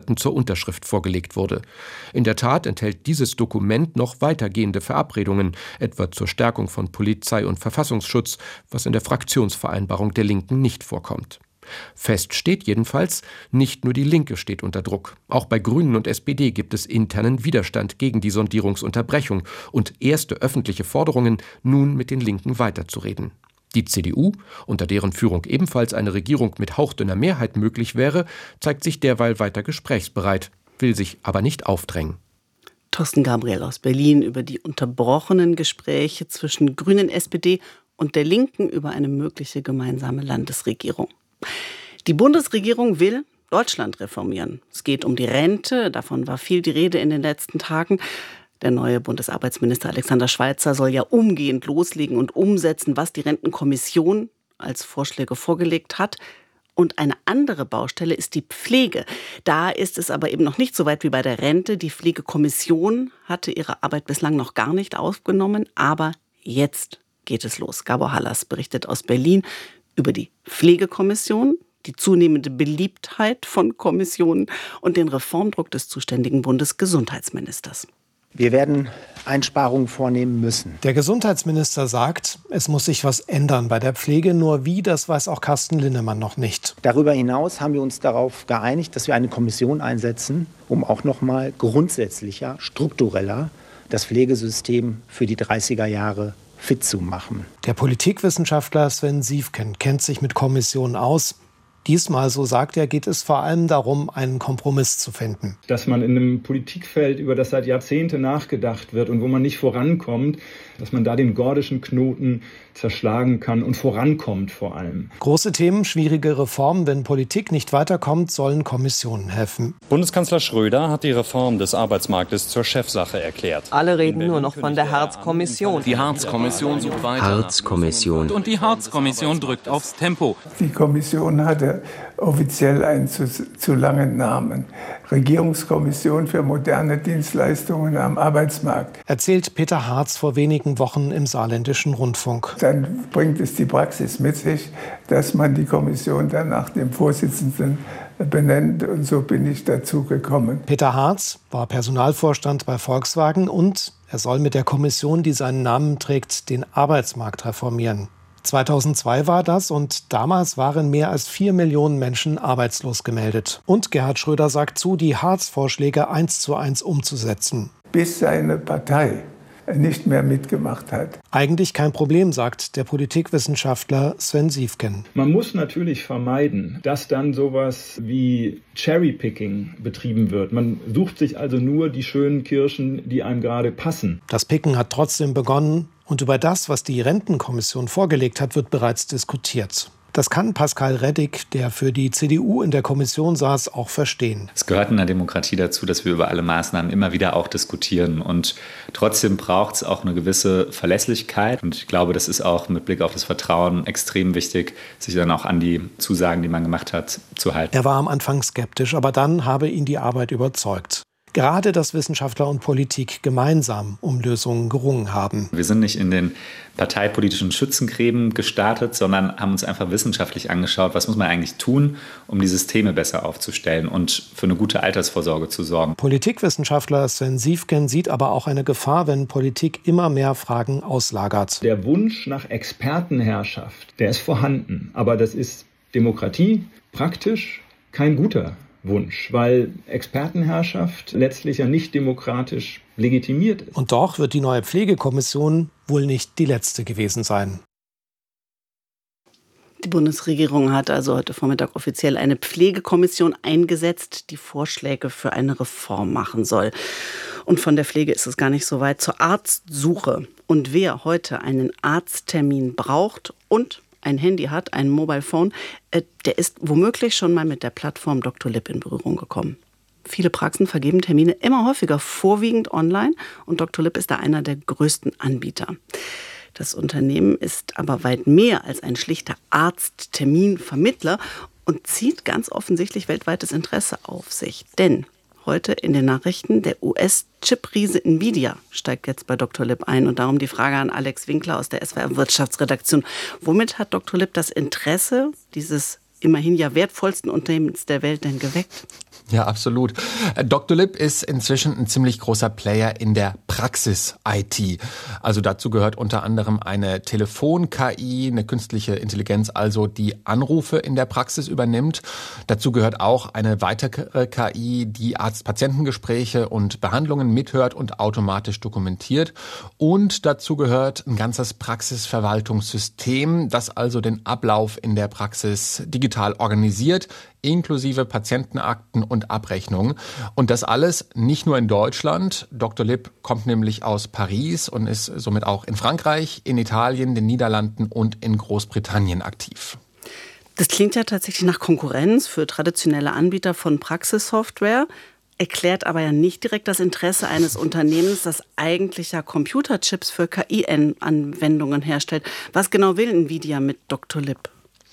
Abgeordneten zur Unterschrift vorgelegt wurde. In der Tat enthält dieses Dokument noch weitergehende Verabredungen, etwa zur Stärkung von Polizei und Verfassungsschutz, was in der Fraktionsvereinbarung der Linken nicht vorkommt. Fest steht jedenfalls, nicht nur die Linke steht unter Druck. Auch bei Grünen und SPD gibt es internen Widerstand gegen die Sondierungsunterbrechung und erste öffentliche Forderungen, nun mit den Linken weiterzureden. Die CDU, unter deren Führung ebenfalls eine Regierung mit hauchdünner Mehrheit möglich wäre, zeigt sich derweil weiter gesprächsbereit, will sich aber nicht aufdrängen. Thorsten Gabriel aus Berlin über die unterbrochenen Gespräche zwischen Grünen, SPD und der Linken über eine mögliche gemeinsame Landesregierung. Die Bundesregierung will Deutschland reformieren. Es geht um die Rente, davon war viel die Rede in den letzten Tagen. Der neue Bundesarbeitsminister Alexander Schweitzer soll ja umgehend loslegen und umsetzen, was die Rentenkommission als Vorschläge vorgelegt hat. Und eine andere Baustelle ist die Pflege. Da ist es aber eben noch nicht so weit wie bei der Rente. Die Pflegekommission hatte ihre Arbeit bislang noch gar nicht aufgenommen, aber jetzt geht es los. Gabor Hallas berichtet aus Berlin über die Pflegekommission, die zunehmende Beliebtheit von Kommissionen und den Reformdruck des zuständigen Bundesgesundheitsministers. Wir werden Einsparungen vornehmen müssen. Der Gesundheitsminister sagt, es muss sich was ändern bei der Pflege. Nur wie, das weiß auch Carsten Linnemann noch nicht. Darüber hinaus haben wir uns darauf geeinigt, dass wir eine Kommission einsetzen, um auch noch mal grundsätzlicher, struktureller das Pflegesystem für die 30er Jahre fit zu machen. Der Politikwissenschaftler Sven Siefken kennt sich mit Kommissionen aus. Diesmal, so sagt er, geht es vor allem darum, einen Kompromiss zu finden. Dass man in einem Politikfeld, über das seit Jahrzehnten nachgedacht wird und wo man nicht vorankommt, dass man da den gordischen Knoten zerschlagen kann und vorankommt vor allem. Große Themen, schwierige Reformen. Wenn Politik nicht weiterkommt, sollen Kommissionen helfen. Bundeskanzler Schröder hat die Reform des Arbeitsmarktes zur Chefsache erklärt. Alle reden nur noch von der Hartz-Kommission. Die Hartz-Kommission sucht weiter. Hartz-Kommission. Und die Hartz-Kommission drückt aufs Tempo. Die Kommission hatte offiziell einen zu langen Namen. Regierungskommission für moderne Dienstleistungen am Arbeitsmarkt. Erzählt Peter Hartz vor wenigen Wochen im Saarländischen Rundfunk. Dann bringt es die Praxis mit sich, dass man die Kommission dann nach dem Vorsitzenden benennt. Und so bin ich dazu gekommen. Peter Hartz war Personalvorstand bei Volkswagen und er soll mit der Kommission, die seinen Namen trägt, den Arbeitsmarkt reformieren. 2002 war das und damals waren mehr als 4 Millionen Menschen arbeitslos gemeldet. Und Gerhard Schröder sagt zu, die Hartz-Vorschläge 1:1 umzusetzen. Bis seine Partei nicht mehr mitgemacht hat. Eigentlich kein Problem, sagt der Politikwissenschaftler Sven Siefken. Man muss natürlich vermeiden, dass dann sowas wie Cherrypicking betrieben wird. Man sucht sich also nur die schönen Kirschen, die einem gerade passen. Das Picken hat trotzdem begonnen und über das, was die Rentenkommission vorgelegt hat, wird bereits diskutiert. Das kann Pascal Reddick, der für die CDU in der Kommission saß, auch verstehen. Es gehört in der Demokratie dazu, dass wir über alle Maßnahmen immer wieder auch diskutieren. Und trotzdem braucht es auch eine gewisse Verlässlichkeit. Und ich glaube, das ist auch mit Blick auf das Vertrauen extrem wichtig, sich dann auch an die Zusagen, die man gemacht hat, zu halten. Er war am Anfang skeptisch, aber dann habe ihn die Arbeit überzeugt. Gerade, dass Wissenschaftler und Politik gemeinsam um Lösungen gerungen haben. Wir sind nicht in den parteipolitischen Schützengräben gestartet, sondern haben uns einfach wissenschaftlich angeschaut, was muss man eigentlich tun, um die Systeme besser aufzustellen und für eine gute Altersvorsorge zu sorgen. Politikwissenschaftler Sven Siefken sieht aber auch eine Gefahr, wenn Politik immer mehr Fragen auslagert. Der Wunsch nach Expertenherrschaft, der ist vorhanden, aber das ist Demokratie praktisch kein guter Wunsch, weil Expertenherrschaft letztlich ja nicht demokratisch legitimiert ist. Und doch wird die neue Pflegekommission wohl nicht die letzte gewesen sein. Die Bundesregierung hat also heute Vormittag offiziell eine Pflegekommission eingesetzt, die Vorschläge für eine Reform machen soll. Und von der Pflege ist es gar nicht so weit zur Arztsuche. Und wer heute einen Arzttermin braucht und ein Handy hat, ein Mobile Phone, der ist womöglich schon mal mit der Plattform Dr. Lipp in Berührung gekommen. Viele Praxen vergeben Termine immer häufiger, vorwiegend online. Und Dr. Lipp ist da einer der größten Anbieter. Das Unternehmen ist aber weit mehr als ein schlichter Arztterminvermittler und zieht ganz offensichtlich weltweites Interesse auf sich. Denn heute in den Nachrichten, der US-Chip-Riese Nvidia steigt jetzt bei Dr. Lipp ein. Und darum die Frage an Alex Winkler aus der SWR Wirtschaftsredaktion. Womit hat Dr. Lipp das Interesse dieses immerhin ja wertvollsten Unternehmens der Welt denn geweckt? Ja, absolut. Dr. Lipp ist inzwischen ein ziemlich großer Player in der Praxis-IT. Also dazu gehört unter anderem eine Telefon-KI, eine künstliche Intelligenz, also die Anrufe in der Praxis übernimmt. Dazu gehört auch eine weitere KI, die Arzt-Patientengespräche und Behandlungen mithört und automatisch dokumentiert. Und dazu gehört ein ganzes Praxisverwaltungssystem, das also den Ablauf in der Praxis digital organisiert, inklusive Patientenakten und Abrechnungen. Und das alles nicht nur in Deutschland. Dr. Lipp kommt nämlich aus Paris und ist somit auch in Frankreich, in Italien, den Niederlanden und in Großbritannien aktiv. Das klingt ja tatsächlich nach Konkurrenz für traditionelle Anbieter von Praxissoftware, erklärt aber ja nicht direkt das Interesse eines Unternehmens, das eigentlich ja Computerchips für KI-Anwendungen herstellt. Was genau will Nvidia mit Dr. Lipp?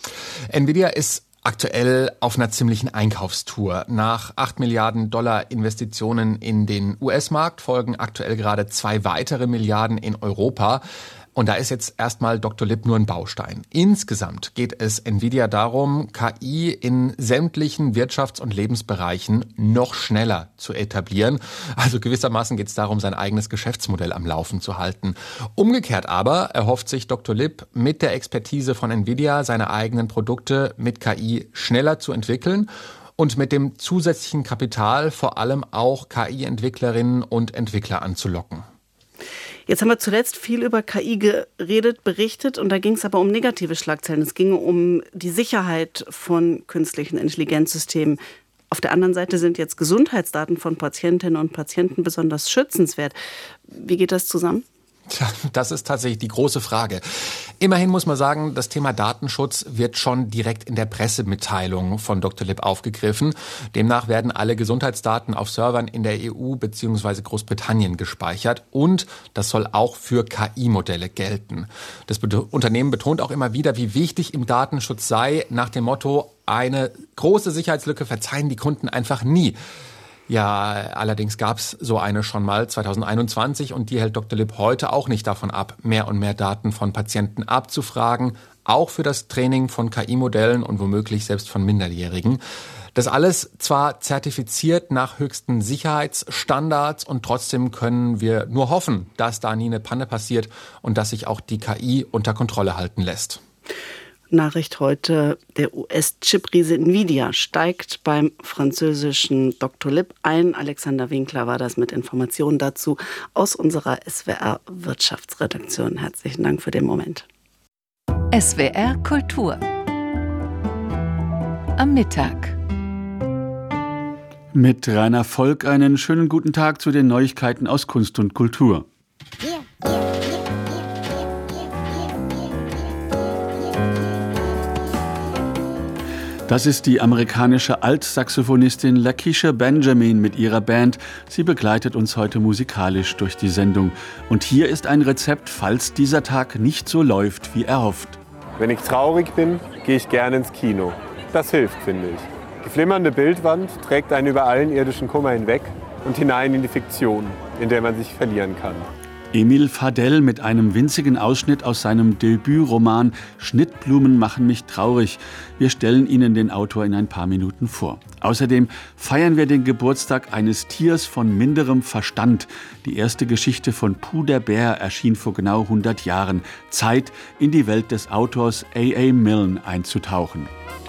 Nvidia ist aktuell auf einer ziemlichen Einkaufstour. Nach 8 Milliarden $ Investitionen in den US-Markt folgen aktuell gerade 2 weitere Milliarden in Europa. Und da ist jetzt erstmal Dr. Lipp nur ein Baustein. Insgesamt geht es Nvidia darum, KI in sämtlichen Wirtschafts- und Lebensbereichen noch schneller zu etablieren. Also gewissermaßen geht es darum, sein eigenes Geschäftsmodell am Laufen zu halten. Umgekehrt aber erhofft sich Dr. Lipp mit der Expertise von Nvidia, seine eigenen Produkte mit KI schneller zu entwickeln und mit dem zusätzlichen Kapital vor allem auch KI-Entwicklerinnen und Entwickler anzulocken. Jetzt haben wir zuletzt viel über KI geredet, berichtet und da ging es aber um negative Schlagzeilen. Es ging um die Sicherheit von künstlichen Intelligenzsystemen. Auf der anderen Seite sind jetzt Gesundheitsdaten von Patientinnen und Patienten besonders schützenswert. Wie geht das zusammen? Tja, das ist tatsächlich die große Frage. Immerhin muss man sagen, das Thema Datenschutz wird schon direkt in der Pressemitteilung von Dr. Lipp aufgegriffen. Demnach werden alle Gesundheitsdaten auf Servern in der EU bzw. Großbritannien gespeichert und das soll auch für KI-Modelle gelten. Das Unternehmen betont auch immer wieder, wie wichtig im Datenschutz sei, nach dem Motto, eine große Sicherheitslücke verzeihen die Kunden einfach nie. Ja, allerdings gab es so eine schon mal 2021 und die hält Dr. Lipp heute auch nicht davon ab, mehr und mehr Daten von Patienten abzufragen, auch für das Training von KI-Modellen und womöglich selbst von Minderjährigen. Das alles zwar zertifiziert nach höchsten Sicherheitsstandards und trotzdem können wir nur hoffen, dass da nie eine Panne passiert und dass sich auch die KI unter Kontrolle halten lässt. Nachricht heute, der US-Chip-Riese Nvidia steigt beim französischen Dr. Lipp ein. Alexander Winkler war das mit Informationen dazu aus unserer SWR-Wirtschaftsredaktion. Herzlichen Dank für den Moment. SWR Kultur am Mittag. Mit Rainer Volk einen schönen guten Tag zu den Neuigkeiten aus Kunst und Kultur. Das ist die amerikanische Altsaxophonistin Lakeisha Benjamin mit ihrer Band. Sie begleitet uns heute musikalisch durch die Sendung. Und hier ist ein Rezept, falls dieser Tag nicht so läuft, wie erhofft. Wenn ich traurig bin, gehe ich gerne ins Kino. Das hilft, finde ich. Die flimmernde Bildwand trägt einen über allen irdischen Kummer hinweg und hinein in die Fiktion, in der man sich verlieren kann. Emil Fadell mit einem winzigen Ausschnitt aus seinem Debütroman »Schnittblumen machen mich traurig«. Wir stellen Ihnen den Autor in ein paar Minuten vor. Außerdem feiern wir den Geburtstag eines Tiers von minderem Verstand. Die erste Geschichte von Puh der Bär erschien vor genau 100 Jahren. Zeit, in die Welt des Autors A.A. Milne einzutauchen.